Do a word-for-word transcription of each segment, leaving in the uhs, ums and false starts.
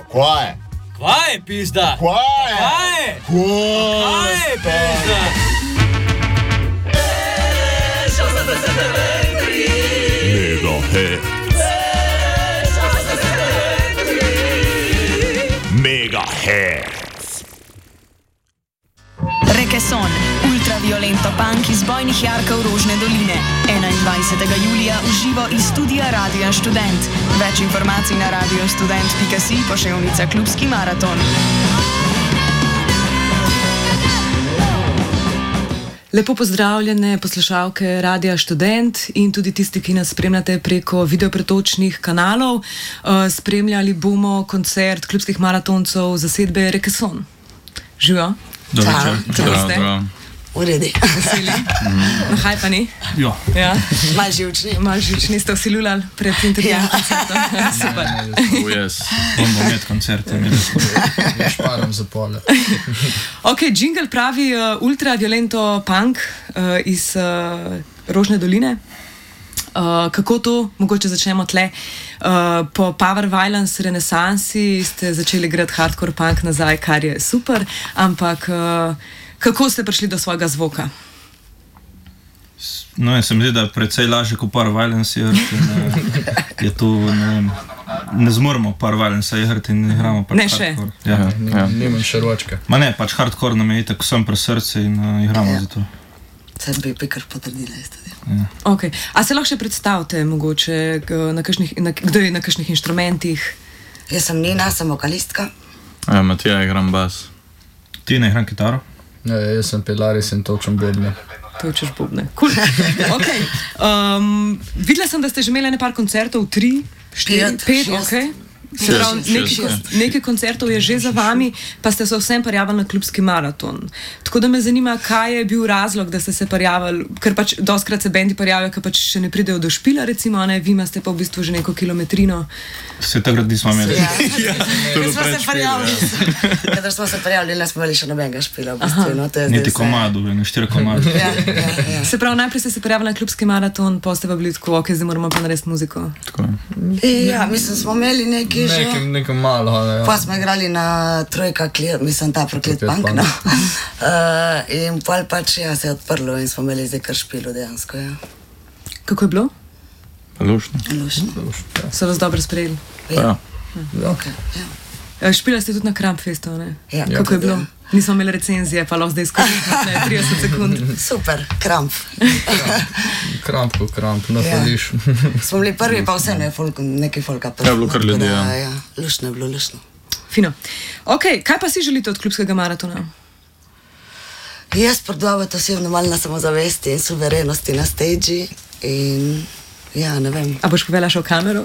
Kvaj? Kvaj, pizda? Kvaj? Kvaj? Kvaj, pizda? Megahertz. Rekeson, ultraviolento punk iz Bojnih Jarkov Rožne doline. enaindvajsetega julija v živo iz studia Radia Študent. Več informacij na radiostudent pika si, poševnica Klubski maraton. Lepo pozdravljene poslušalke Radia Študent in tudi tisti, ki nas spremljate preko videopretočnih kanalov. Uh, spremljali bomo koncert klubskih maratoncev zasedbe Rekeson. Živijo? Dobro, dobro. Uredi. Veseli? Nahaj pa ni? Jo. Ja. Mal živčni. Mal živčni ste vsi lulali pred intervjujem. Ja. Super. Oh, yes. Bomo imeti koncerte. Ja, šparam za pole. Ok, jingle pravi uh, ultraviolento punk uh, iz uh, Rožne doline. Uh, kako to? Mogoče začnemo tle. Uh, po Power Violence renesansi ste začeli igrati hardcore punk nazaj, kar je super, ampak uh, kako ste prišli do svojega zvoka? No, jaz se mi zdi, da je precej lažje kot Power Violence igrati. Je to, ne vem, ne zmoremo Power Violence igrati in igramo pač ne hardcore. Še? Ja, ja. Nimam še ročke. Ma ne, pač hardcore nam je itak vsem pri srcu in uh, igramo ja. Za to. Sem bi pikar potrdila isto. Ja. Okay. A se lahko še predstavite mogoče, na kakšnih, na, kdo je na kakšnih inštrumentih? Jaz sem Nina, sem vokalistka. Ja, Matija, igram bas. Ti ne igram kitaro? Ja, jaz sem Pilaris in točem bobne. Točeš bobne. Cool. Okay. Um, videla sem, da ste že imeli nekaj koncertov, tri, štiri, pet, pet, šest. ok. Nekaj koncertov je že za vami, pa ste se vsem prijavili na klubski maraton. Tako da me zanima, kaj je bil razlog, da ste se prijavili, ker pač dostkrat se bendi prijavijo, ker pač še ne pridejo do špila, recimo, ne, vi imate pa v bistvu že neko kilometrino. Se takrat nismo imeli. Ja, ja. smo se prijavili. Kadar smo se prijavili, ne smo imeli še nobenega špila. V bistvu, no, niti komadu, ne štiri komadu. Ja, ja, ja. Se pravi, najprej ste se prijavili na klubski maraton, pa ste pa bili tako, ok, zdaj moramo pa narediti muziko. Tako. Ja, mislim, smo imeli neki Nekaj, nekaj malo, ja. Pa smo igrali na Trojka, mislim, ta proklet punk, no. uh, in pol pač, ja, se je odprlo in smo imeli zdaj kar špilo dejansko, ja. Kako je bilo? Lušno. Lušno. So vas dobro sprejeli? Ja. Ja. Okay, ja. Špila ste tudi na Krampfestu, ne? Ja. Kako je bilo? Ja. Nismo imeli recenzije, pa lahko zdaj izkoristite trideset sekund. Super, kramp. Kramp ko kramp, na ja. Fališ. Smo bili prvi, pa vse ne, folk, nekaj folka. Ja, bilo kar ljudi, ja. ja. Lušno je bilo, lušno. Fino. Ok, kaj pa si želite od klubskega maratona? Jaz predvajam osebno malo na samozavesti in suverenosti na stage in ja, ne vem. A boš povedala še v kamero?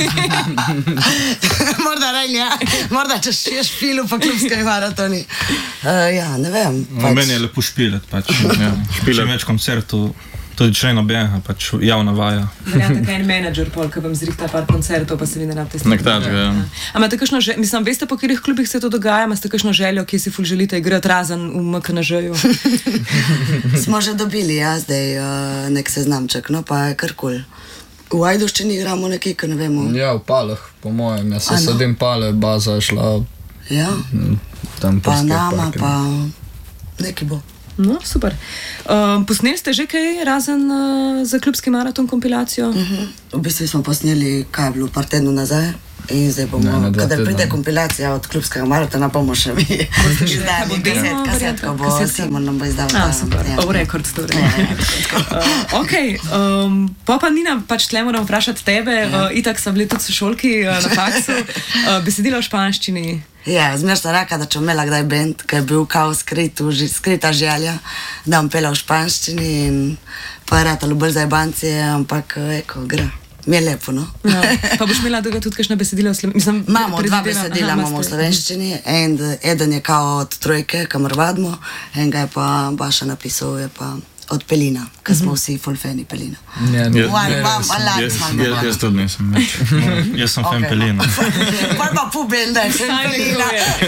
Morda reň, ja. Morda če še špilu pa klubskega maratoni. Uh, ja, ne vem. Pač. Meni je lepo špilet, pač. Ja. Špilet več koncertov, tudi če eno bega, pač javna vaja. Verjamete, kaj en menadžer, pol, ki vam zrihta par koncertov, pa se vi ne rabite stvari. Nektačega, ja. A imate kakšno željo, mislim, veste, po katerih klubih se to dogaja, imate kakšno željo, ki si ful želite igrati razen v M K N Ž-ju? Smo že dobili, ja, zdaj uh, nek seznamček, no pa je kar kul. V Ajdovščini igramo nekaj, ki ne vemo. Ja, v Palah, po mojem. Jaz se sedim Pale, baza je šla. Ja. Tam pa nama, parke. Pa nekaj bo. No, super. Um, posneli ste že kaj razen uh, za klubski maraton kompilacijo? Uh-huh. V bistvu smo posneli, kaj je bilo, par tednov nazaj. In zdaj bomo, ne, kadar pride kompilacija od klubskega maratona, bomo še mi izdali deset kasetko, bo Simon nam bo izdal. A, super, ja, v rekord story. uh, ok, um, pa pa Nina, pač tle moram vprašati tebe, ja. uh, itak so bili tudi sošolki uh, na faksu, uh, besedila v španščini. Ja, zmer sem reka, da če imela kdaj band, ki je bil kao skritu, skrita želja, da bom pela v španščini in pa je ratalo bolj za jebanci, ampak eko, gra. Mi je lepo, no. Ja. Pa boš imela tudi kakšna besedila v slovenščini? Imamo dva besedila, imamo v slovenščini. En, eden je kao od Trojke, kamor vadimo, enega je pa Baša napisal, je pa od Pelina, ker smo vsi full fani Pelina. Ne, ne, jaz tudi nisem več. Jaz sem fan Pelina. Pa pa puben, da je fan Pelina.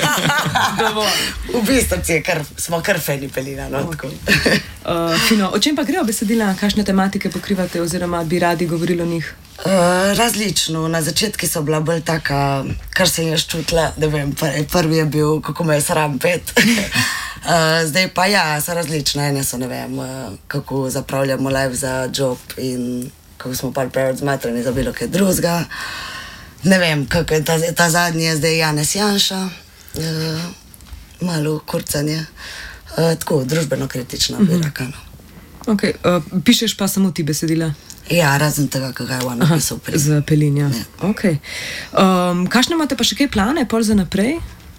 V bistvu smo kar fani Pelina, no, tako. Uh, fino. O čem pa grejo besedila, kakšne tematike pokrivate oziroma bi radi govorili o njih? Uh, različno. Na začetku so bila bolj taka, kar sem jaz čutila, da vem, pr prvi je bil, kako me je sram pet. uh, zdaj pa ja, so različne. Ene so, ne vem, uh, kako zapravljamo live za job in kako smo pa preveč zmatrani za bilo kaj drugega. Ne vem, kako je ta, ta zadnji je zdaj Janez Janša, uh, malo kurcanje, uh, tako družbeno kritično bi rekla. Okay, uh, pišeš pa samo ti besedila? Ja, razen tega, kaj je on napisal prej. Za Pelinja. Ja. Okay. Um, kakšne imate pa še kaj plane pol za naprej?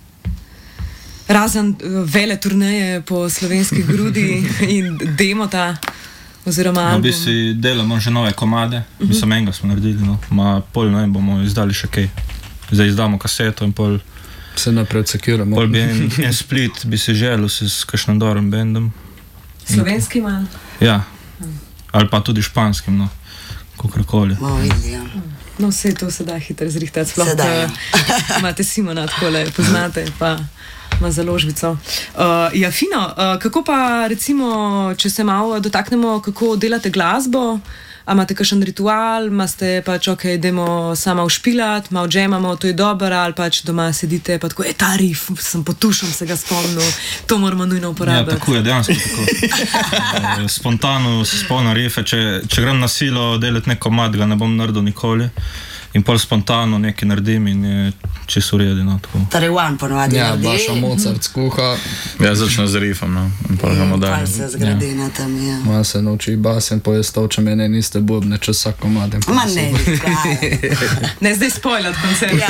Razen uh, vele turneje po slovenski grudi in demota oziroma album? No, bi si delamo že nove komade, uh -huh. mislim, enega smo naredili, no. Ma pol, ne, bomo izdali še kaj. Zdaj izdamo kaseto in pol... Se naprej sekiramo. Pol bi en, en split, bi si želel se s kakšnim dobrim bendom. Slovenskim ali? Ja, ali pa tudi španskim, no, kakorkoli. Malo vidi, ja. No, vse to se da hitro zrihtati, sploh da imate Simona takole, poznate, pa ima založbico. Uh, ja, fino, uh, kako pa recimo, če se malo dotaknemo, kako delate glasbo, a imate kakšen ritual, imate pač, ok, idemo sama ušpilat, malo džemamo, to je dobro, ali pač doma sedite, pa tako, e, ta rif, sem potušam se ga spomnil, to moramo nujno uporabiti. Ja, tako je, dejansko tako. Spontano se spomnim rife, če, če grem na silo delati neko mat, ga ne bom naredil nikoli. In pol spontano nekaj naredim in je čisto uredi, no, tako. Torej, one ponovadi ja, naredi. Ja, Baša Mozart skuha. Ja, začne z rifom, no, in pol gremo dalje. Pol se zgradi na tem, ja. Ma se nauči bas in poje stavče mene niste bobne, čez vsak komad. Ma ne, kaj. Ne, zdaj spoilat koncert. Ja.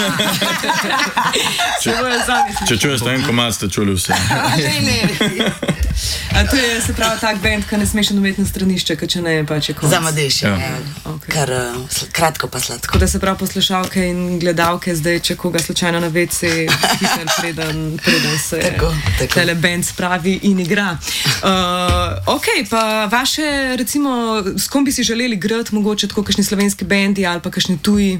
Če, če čujete en komad, ste čuli vse. Ne, ne. A to je, se pravi, tak band, ki ne smeš umeti na stranišče, ker če ne, pač je konc. Zamadiš, ja. ja. Okay. Kar uh, kratko pa sladko. Tako da se pravi poslušalke in gledalke zdaj, če koga slučajno na ve ce, hiter preden, preden se tako, tako. tele band spravi in igra. Uh, ok, pa vaše, recimo, s kom bi si želeli igrati, mogoče tako kakšni slovenski bendi ali pa kakšni tuji?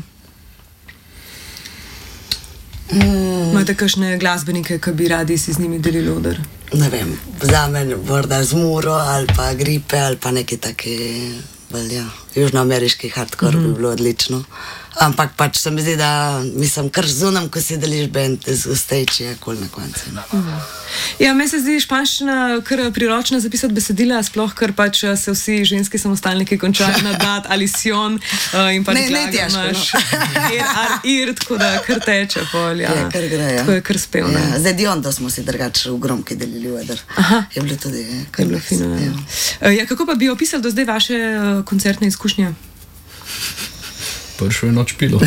Mm. Imate kakšne glasbenike, ki bi radi si z njimi delili oder? Ne vem, za men morda Zmuro ali pa Gripe ali pa neki taki, velja, južnoameriški hardcore mm. bi bilo odlično. Ampak pač se mi zdi, da mislim, kar zunam, ko si deliš band v stage, je kul na koncu. Mm. Ja, meni se zdi španščina kar priročna zapisati besedila, sploh ker pač se vsi ženski samostalniki končajo na dat ali sion uh, in pač glaga imaš ir, ar, ir, tako da kar teče pol, ja. Ja, kar gre, ja. Tako je kar spevno. Ja, zdaj Diondo smo si drugače v gromki delili vedar. Je bilo tudi, kar je bilo fino, ja. Ja. Ja, kako pa bi opisali do zdaj vaše uh, koncertne izkušnje? Prvo je noč pilo.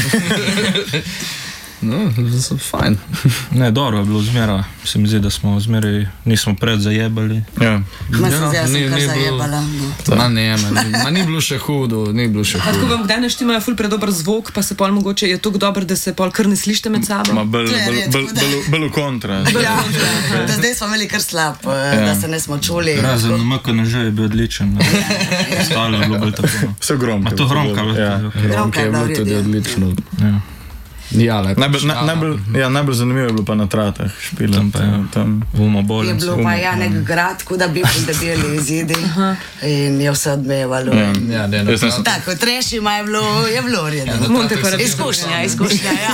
No, so fajn. Ne, dobro je bilo zmeraj. Se mi zdi, da smo zmeraj, nismo pred zajebali. Ja. Ma se zdi, da sem kar zajebala. No. Ma ne, ma ni, ma ni bilo še hudo, ni bilo še hudo. Tako vam kdaj neštimajo ful predober zvok, pa se pol mogoče je tako dober, da se pol kar ne slište med sabo? Ma bel, bel, bel, bel, bel v kontra. Ja, da zdaj smo imeli kar slab, ja. Da se ne smo čuli. Razen M K N Ž je bil odličen. Ostalo je bilo bolj tako. Vse gromke. A to gromka. Ja. Gromke je bilo tudi odlično. Ja. Ja, najbolj, na, najbolj, ja, najbolj zanimivo je bilo pa na Tratah špila. Tam pa je tam Umo Bolence. Je bilo pa ja nek grad, kuda bi podebili izidi in je vse odmevalo. Ja, ja, ne, no, no, tako, trešima je bilo, je bilo redno. Ja, izkušnja, izkušnja, ja.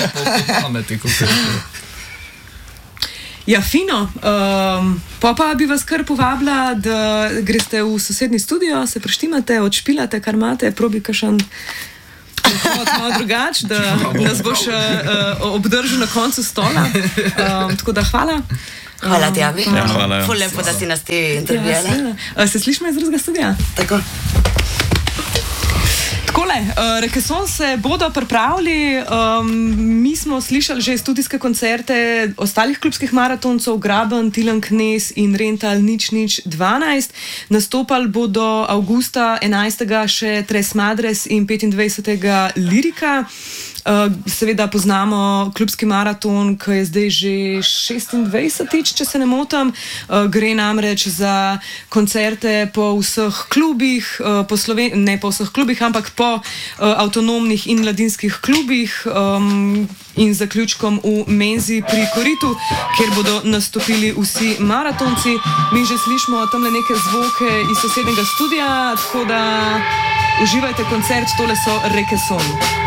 Ja, fino. Um, pa pa bi vas kar povabila, da greste v sosednji studio, se preštimate, odšpilate, kar imate, probi kakšen malo drugač, da nas boš uh, obdržal na koncu stola. Um, tako da hvala. Hvala ti, Abi. Ja, hvala. Ful lepo, da si nas ti intervjela. Ja, se slišimo iz drugega studija? Tako. Takole, uh, Rekeson se bodo pripravili, um, mi smo slišali že studijske koncerte ostalih klubskih maratoncov, Graben, Tilen Knez in Rental nič nič dvanajst. Nastopali bodo avgusta enajstega še Tres Madres in petindvajsetega Lirika. Uh, seveda poznamo klubski maraton, ki je zdaj že šestindvajsetič, če se ne motim. Uh, gre namreč za koncerte po vseh klubih, uh, po Sloven- ne po vseh klubih, ampak po uh, avtonomnih in mladinskih klubih um, in zaključkom v Menzi pri Koritu, kjer bodo nastopili vsi maratonci. Mi že slišimo tamle neke zvoke iz sosednjega studija, tako da Uživajte koncert, tole so Reke Son.